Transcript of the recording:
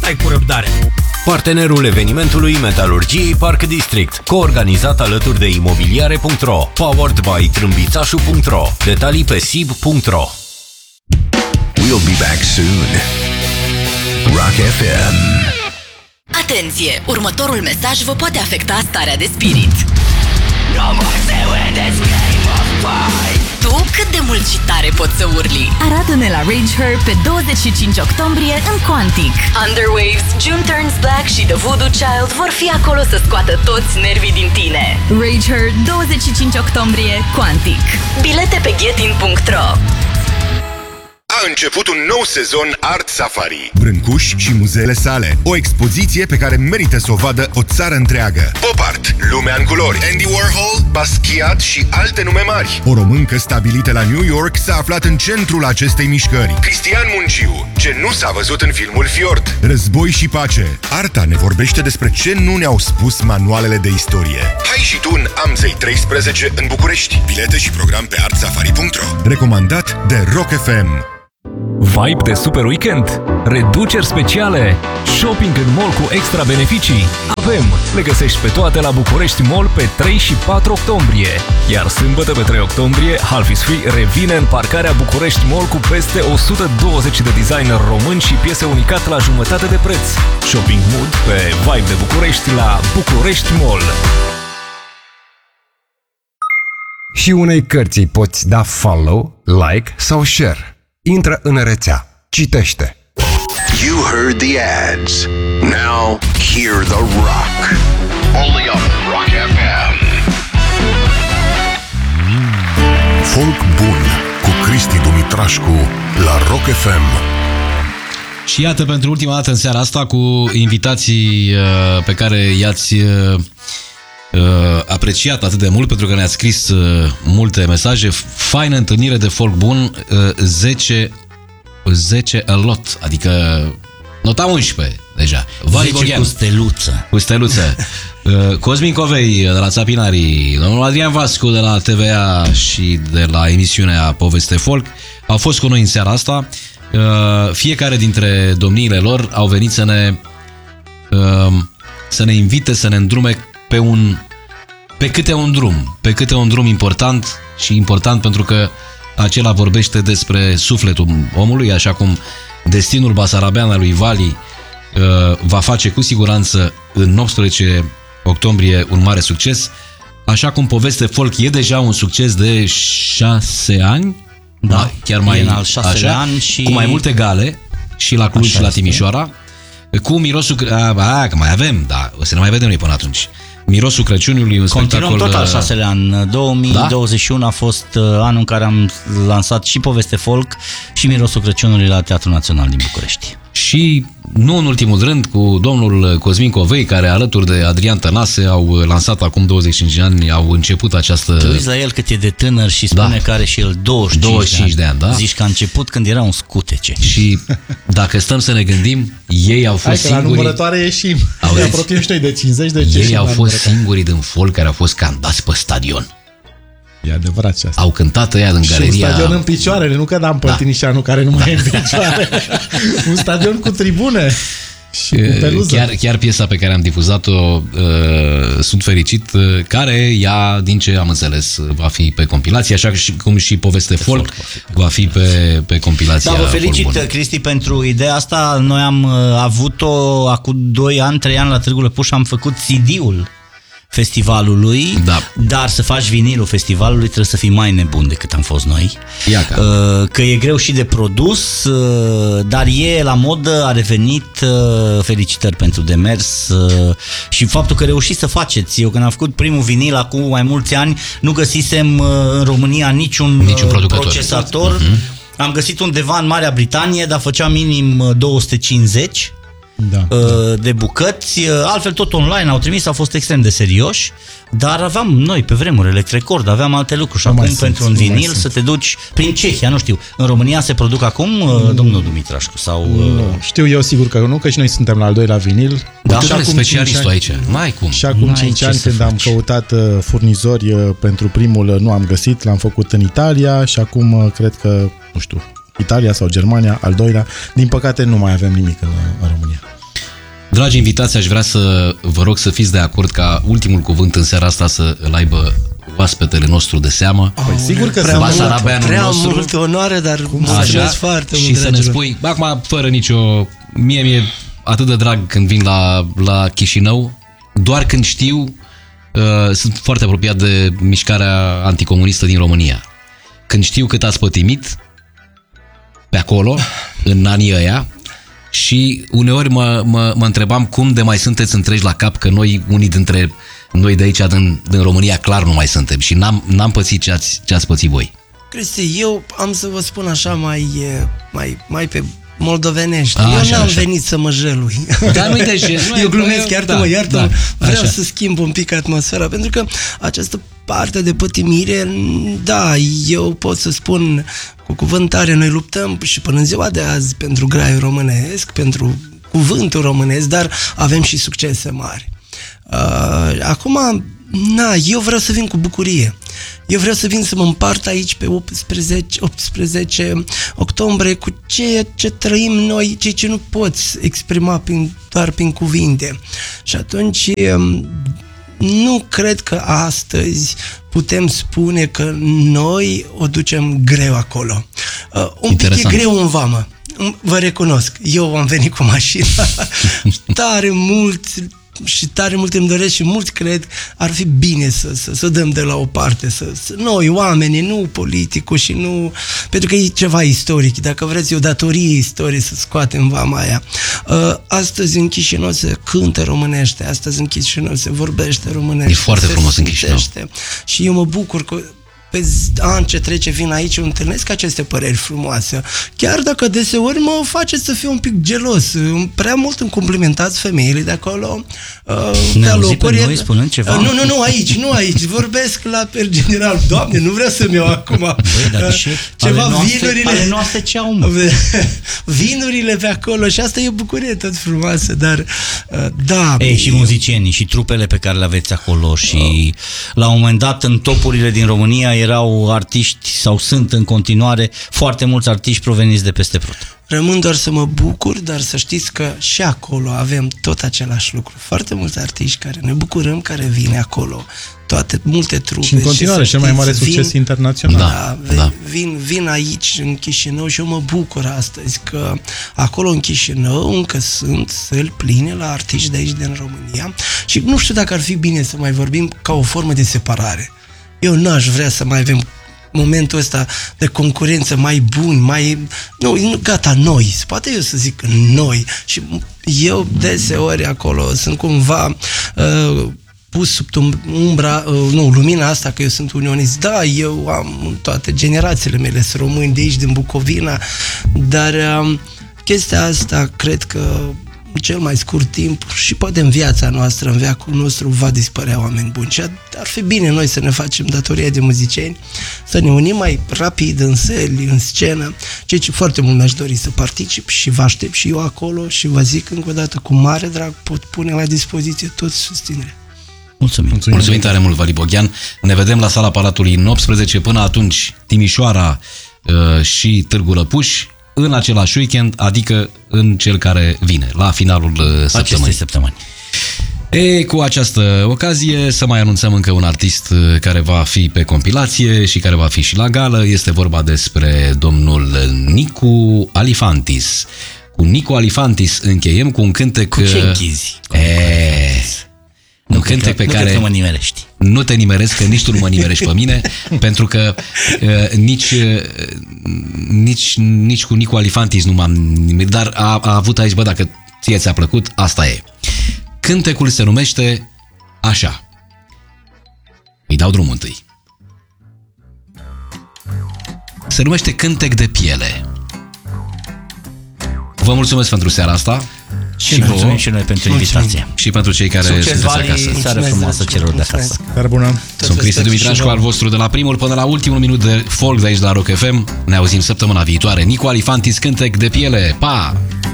Stai cu răbdare! Partenerul evenimentului Metalurgiei Park District, coorganizat alături de imobiliare.ro, powered by trâmbițașu.ro. Detalii pe sib.ro. We'll be back soon. Rock FM. Atenție! Următorul mesaj vă poate afecta starea de spirit. Tu cât de mult și tare poți să urli? Arată-ne la Rage Her pe 25 octombrie în Quantic. Underwaves, June Turns Black și The Voodoo Child vor fi acolo să scoată toți nervii din tine. Rage Her, 25 octombrie, Quantic. Bilete pe getin.ro. A început un nou sezon Art Safari. Brâncuș și muzeele sale. O expoziție pe care merită să o vadă o țară întreagă. Pop art, lumea în culori, Andy Warhol, Basquiat și alte nume mari. O româncă stabilită la New York s-a aflat în centrul acestei mișcări. Cristian Munciu, ce nu s-a văzut în filmul Fjord. Război și pace. Arta ne vorbește despre ce nu ne-au spus manualele de istorie. Hai și tu în Amzei 13 în București. Bilete și program pe artsafari.ro. Recomandat de Rock FM. Vibe de super weekend, reduceri speciale, shopping în mall cu extra beneficii. Le găsești pe toate la București Mall pe 3 și 4 octombrie. Iar sâmbătă pe 3 octombrie, Half is Free revine în parcarea București Mall cu peste 120 de designer români și piese unicate la jumătate de preț. Shopping mood pe Vibe de București la București Mall. Și unei cărți poți da follow, like sau share. Intră în rețea. Citește. You heard the ads. Now hear the rock. Only on Rock FM. Folk bun cu Cristi Dumitrașcu la Rock FM. Și iată, pentru ultima dată în seara asta, cu invitații pe care i-ați apreciat atât de mult, pentru că ne-ați scris multe mesaje. Faină întâlnire de folk bun, 10 a lot, adică nota 11 deja. 10 cu steluță. Cu steluță. Cosmin Covei de la Țapinarii, domnul Adrian Vascu de la TVA și de la emisiunea Poveste Folk au fost cu noi în seara asta. Fiecare dintre domniile lor au venit să ne invite, să ne îndrume pe câte un drum important, și important pentru că acela vorbește despre sufletul omului, așa cum destinul basarabean al lui Vali va face cu siguranță în 18 octombrie un mare succes, așa cum Poveste Folk e deja un succes de 6 ani, da, chiar mai în al 6-lea an și cu mai multe gale și la Cluj și la Timișoara, cu mirosul că mai avem, da, o să ne mai vedem noi până atunci. Mirosul Crăciunului, un continuăm spectacol... tot al 6-lea an. 2021 a fost anul în care am lansat și Poveste Folk și Mirosul Crăciunului la Teatrul Național din București. Și nu în ultimul rând cu domnul Cosmin Covei, care alături de Adrian Tănase au lansat acum 25 de ani, au început această... Te uiți la el cât e de tânăr și spune că are și el 25 de ani, da? Zici că a început când era un scutece. Și dacă stăm să ne gândim, ei au fost singuri... la numărătoare ieșim. Ne apropiem și noi de 50 de ce. Ei au fost singurii din folk care au fost cantați pe stadion. E adevărat și asta. Au cântat ăia din galeria... Și un stadion în picioare, nu că n-am pe Timișoara, care nu mai e în picioare. Un stadion cu tribune și cu peluză. Chiar piesa pe care am difuzat-o, sunt fericit, care ea, din ce am înțeles, va fi pe compilație, așa cum și Poveste Folk va fi pe compilația. Da, vă felicit, Cristi, pentru ideea asta. Noi am avut-o acum 2 ani, 3 ani la Târgu Lăpuș, am făcut CD-ul festivalului, dar să faci vinilul festivalului trebuie să fii mai nebun decât am fost noi. Că e greu și de produs, dar e la modă, a revenit. Felicitări pentru demers și faptul că reușiți să faceți. Eu când am făcut primul vinil acum mai mulți ani, nu găsisem în România niciun procesator. Am găsit undeva în Marea Britanie, dar făcea minim 250 de bucăți, altfel tot online au trimis, au fost extrem de serioși, dar aveam noi pe vremuri Electrecord, aveam alte lucruri și acum pentru un vinil să te duci prin Cehia, nu știu, în România se produc acum, domnul Dumitrașcu, sau... Știu eu sigur că nu, că și noi suntem la al doilea vinil. Da, și acum specialistul aici, n-ai cum. Și acum 5 ani când am căutat furnizori pentru primul, nu am găsit, l-am făcut în Italia și acum cred că, nu știu, Italia sau Germania, al doilea. Din păcate nu mai avem nimic în România. Dragi invitați, aș vrea să vă rog să fiți de acord ca ultimul cuvânt în seara asta să îl aibă oaspetele nostru de seamă. Păi sigur că prea multă onoare, dar mulțumesc foarte mult. Și să ne spui, acum fără nicio... Mie atât de drag când vin la Chișinău, doar când știu, sunt foarte apropiat de mișcarea anticomunistă din România. Când știu cât ați pătimit pe acolo, în anii ăia, și uneori mă întrebam cum de mai sunteți întregi la cap, că noi, unii dintre noi de aici, din România, clar nu mai suntem și n-am pățit ce ați pățit voi. Cristi, eu am să vă spun așa mai pe moldovenești. Eu n-am venit să mă jălui. Dar nu-i de jel. Eu glumesc, iartă-mă. Vreau să schimb un pic atmosfera, pentru că această parte de pătimire, da, eu pot să spun cu cuvânt tare, noi luptăm și până în ziua de azi pentru graiul românesc, pentru cuvântul românesc, dar avem și succese mari. Acum, eu vreau să vin cu bucurie. Eu vreau să vin să mă împart aici pe 18 octombrie cu ceea ce trăim noi, ceea ce nu poți exprima doar prin cuvinte. Și atunci nu cred că astăzi putem spune că noi o ducem greu acolo. Un pic e greu în vamă. Vă recunosc, eu am venit cu mașina. Tare mult îmi doresc și mulți cred ar fi bine să dăm de la o parte, noi oamenii, nu politicul și nu... Pentru că e ceva istoric, dacă vreți, e o datorie istorie să scoatem vama aia. Astăzi în Chișinău se cântă românește, astăzi în Chișinău se vorbește românește. E foarte frumos în Chișinău. Și eu mă bucur că pe an ce trece vin aici, întâlnesc aceste păreri frumoase. Chiar dacă deseori mă face să fiu un pic gelos. Prea mult îmi complimentați femeile de acolo. Ne auzi pe noi spunând ceva? Nu aici. Vorbesc la per general. Doamne, nu vreau să-mi iau acum. Băi, dar ceva vinurile. Ale noastre ce au, mă? Vinurile pe acolo și asta e o bucurie tot frumoasă, dar da. Ei, și muzicienii și trupele pe care le aveți acolo și la un moment dat în topurile din România erau artiști sau sunt în continuare foarte mulți artiști proveniți de peste Prut. Rămân doar să mă bucur, dar să știți că și acolo avem tot același lucru. Foarte mulți artiști care ne bucurăm, care vin acolo, multe trupe. Și în continuare, cel mai mare succes internațional. Vin aici în Chișinău și eu mă bucur astăzi că acolo în Chișinău încă sunt săli pline la artiști de aici din România și nu știu dacă ar fi bine să mai vorbim ca o formă de separare. Eu n-aș vrea să mai avem momentul ăsta de concurență mai bun, gata, noi. Poate eu să zic noi. Și eu deseori acolo sunt cumva pus sub lumina asta că eu sunt unionist. Da, eu am toate generațiile mele, sunt români de aici, din Bucovina, dar chestia asta cred că în cel mai scurt timp și poate în viața noastră, în veacul nostru, va dispărea oameni buni. Și ar fi bine noi să ne facem datoria de muzicieni, să ne unim mai rapid în săli, în scenă, ceea ce foarte mult mi-aș dori să particip și vă aștept și eu acolo și vă zic încă o dată, cu mare drag pot pune la dispoziție tot susținerea. Mulțumim tare mult, Vali Boghian. Ne vedem la Sala Palatului în 18, până atunci Timișoara și Târgu Lăpuș în același weekend, adică în cel care vine, la finalul săptămânii. Cu această ocazie să mai anunțăm încă un artist care va fi pe compilație și care va fi și la gală. Este vorba despre domnul Nicu Alifantis. Cu Nicu Alifantis încheiem cu un cântec... Cu ce închizi? Un cântec pe care mă nimerești. Nu te nimeresc, că nici tu nu mă nimerești pe mine, pentru că nici cu Nicu Alifantis nu m-am nimerit, dar a avut aici, dacă ție ți-a plăcut, asta e. Cântecul se numește așa. Îi dau drumul întâi. Se numește Cântec de piele. Vă mulțumesc pentru seara asta. Și mulțumim și noi pentru invitație. Și pentru cei care sunteți acasă. Seară frumoasă celor de acasă. Seară bună. Sunt Cristi Dumitrașcu, al vostru de la primul până la ultimul minut de folk de aici de la Rock FM. Ne auzim săptămâna viitoare. Nicu Alifantis, Cântec de piele. Pa!